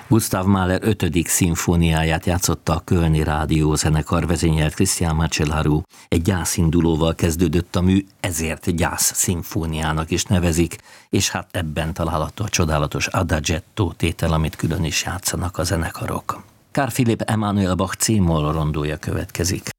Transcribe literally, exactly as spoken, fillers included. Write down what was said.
Gustav Mahler ötödik szimfóniáját játszotta a Kölni Rádió zenekar, vezényelt Cristian Macellaro. Egy gyászindulóval kezdődött a mű, ezért gyász szimfóniának is nevezik, és hát ebben található a csodálatos adagetto tétel, amit külön is játszanak a zenekarok. Carl Philipp Emanuel Bach C-moll rondója következik.